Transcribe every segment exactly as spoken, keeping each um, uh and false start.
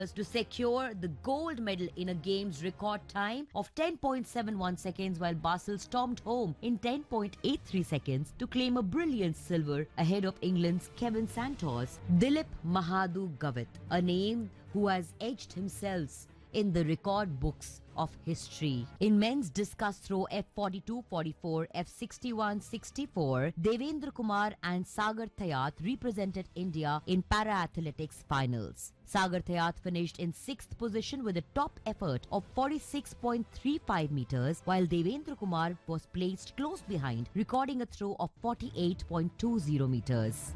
to secure the gold medal in a game's record time of ten point seven one seconds, while Basel stormed home in ten point eight three seconds to claim a brilliant silver ahead of England's Kevin Santos. Dilip Mahadu Gavit, a name who has edged himself in the record books of history. In men's discus throw F forty-two forty-four, F sixty-one sixty-four, Devendra Kumar and Sagar Thayat represented India in para-athletics finals. Sagar Thayat finished in sixth position with a top effort of forty-six point three five meters, while Devendra Kumar was placed close behind, recording a throw of forty-eight point two zero meters.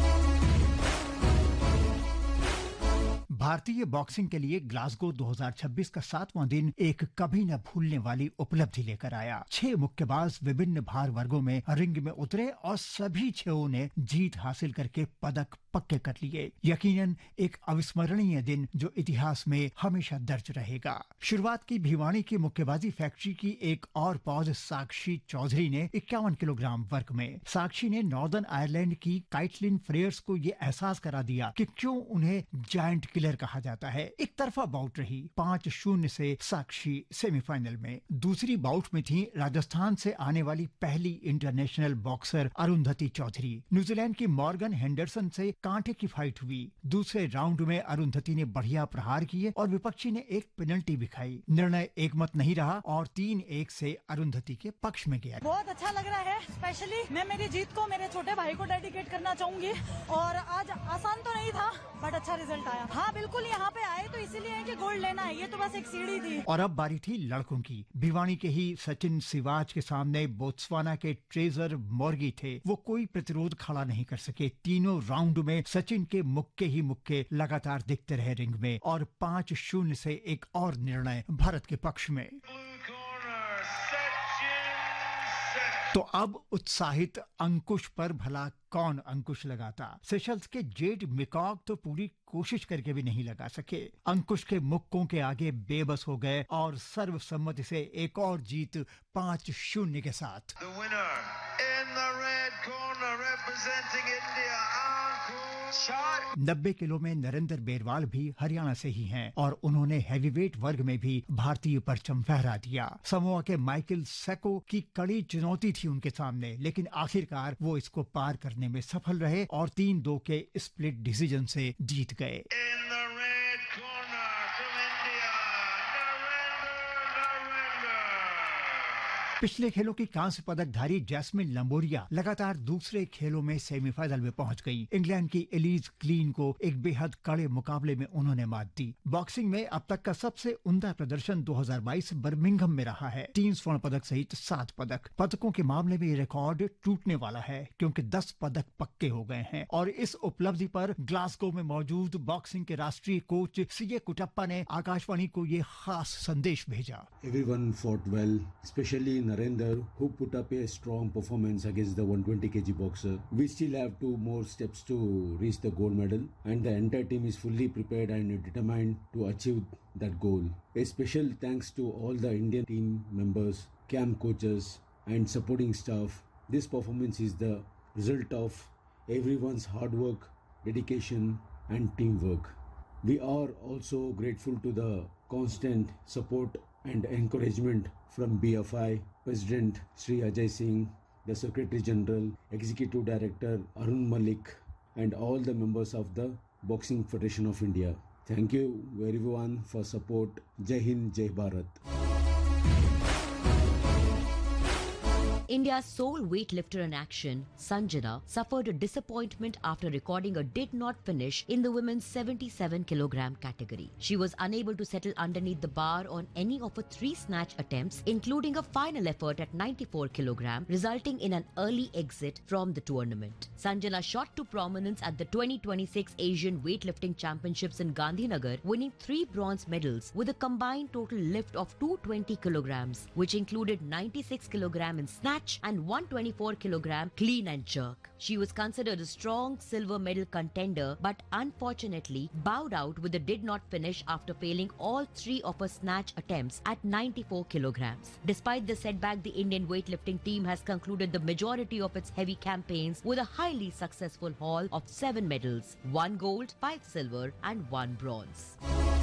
भारतीय boxing के लिए Glasgow दो हज़ार छब्बीस का सातवां दिन एक कभी न भूलने वाली उपलब्धि लेकर आया। छह मुक्केबाज विभिन्न भार वर्गों में रिंग में उतरे और सभी छहों ने जीत हासिल करके पदक पक्के कर लिए। यकीनन एक अविस्मरणीय दिन जो इतिहास में हमेशा दर्ज रहेगा। शुरुआत की भिवानी की मुक्केबाजी फैक्ट्री की एक और पौज साक्षी चौधरी ने इक्यावन किलोग्राम वर्ग में। साक्षी ने नॉर्दर्न आयरलैंड की काइटलिन फ्रेयर्स को ये एहसास करा दिया कि क्यों उन्हें जायंट किलर कहा जाता है। एक तरफा बाउट रही, पांच शून्य से साक्षी सेमीफाइनल में। दूसरी बाउट में थी राजस्थान से आने वाली पहली international boxer Arundhati Chaudhary. New Zealand की मॉर्गन हेंडरसन से कांटे की फाइट हुई। दूसरे राउंड में अरुंधति ने बढ़िया प्रहार किए और विपक्षी ने एक पेनल्टी भी खाई। निर्णय एक मत नहीं रहा और तीन एक से अरुंधति के पक्ष में गया। बहुत अच्छा लग रहा है। स्पेशली मैं मेरी जीत को मेरे छोटे भाई को डेडिकेट करना चाहूंगी और आज आसान तो नहीं था बट अच्छा रिजल्ट आया। हाँ बिल्कुल, यहाँ पे आए तो इसीलिए कि गोल्ड लेना है, ये तो बस एक सीढ़ी थी। और अब बारी थी लड़कों की। भिवानी के ही सचिन सिवाच के सामने बोत्सवाना के ट्रेजर मोर्गी थे। वो कोई प्रतिरोध खड़ा नहीं कर सके। तीनों राउंड में सचिन के मुक्के ही मुक्के लगातार दिखते रहे रिंग में और पांच शून्य से एक और निर्णय भारत के पक्ष में। तो अब उत्साहित अंकुश पर भला कौन अंकुश लगाता। सेशल्स के जेड मिकॉक तो पूरी कोशिश करके भी नहीं लगा सके। अंकुश के मुक्कों के आगे बेबस हो गए और सर्वसम्मति से एक और जीत पांच शून्य के साथ। नब्बे किलो में नरेंद्र बेरवाल भी हरियाणा से ही हैं और उन्होंने हैवीवेट वर्ग में भी भारतीय परचम फहरा दिया। समोआ के माइकल सेको की कड़ी चुनौती थी उनके सामने, लेकिन आखिरकार वो इसको पार करने में सफल रहे और तीन दो के स्प्लिट डिसीजन से जीत गए। पिछले खेलों की कांस्य पदकधारी जैस्मिन लंबोरिया लगातार दूसरे खेलों में सेमीफाइनल में पहुंच गई। इंग्लैंड की एलिज क्लीन को एक बेहद कड़े मुकाबले में उन्होंने मात दी। बॉक्सिंग में अब तक का सबसे उम्दा प्रदर्शन दो हज़ार बाईस बर्मिंघम में रहा है। तीन स्वर्ण पदक सहित सात पदक। पदकों के मामले में ये रिकॉर्ड टूटने वाला है क्योंकि दस पदक पक्के हो गए हैं। और इस उपलब्धि पर ग्लासगो में मौजूद बॉक्सिंग के राष्ट्रीय कोच सीए कुटप्पा ने आकाशवाणी को ये खास संदेश भेजा। Everyone fought well, especially Narendra, who put up a strong performance against the one hundred twenty kilogram boxer. We still have two more steps to reach the gold medal, and the entire team is fully prepared and determined to achieve that goal. A special thanks to all the Indian team members, camp coaches, and supporting staff. This performance is the result of everyone's hard work, dedication, and teamwork. We are also grateful to the constant support and encouragement from B F I, President Sri Ajay Singh, the Secretary General, Executive Director Arun Malik, and all the members of the Boxing Federation of India. Thank you everyone for support. Jai Hind, Jai Bharat. India's sole weightlifter in action, Sanjana, suffered a disappointment after recording a did not finish in the women's seventy-seven kilogram category. She was unable to settle underneath the bar on any of her three snatch attempts, including a final effort at ninety-four kilogram, resulting in an early exit from the tournament. Sanjana shot to prominence at the twenty twenty-six Asian Weightlifting Championships in Gandhinagar, winning three bronze medals with a combined total lift of two hundred twenty kilograms, which included ninety-six kilogram in snatch snatch and one twenty-four kilogram clean and jerk. She was considered a strong silver medal contender, but unfortunately bowed out with a did not finish after failing all three of her snatch attempts at ninety-four kilograms. Despite the setback, the Indian weightlifting team has concluded the majority of its heavy campaigns with a highly successful haul of seven medals, one gold, five silver and one bronze.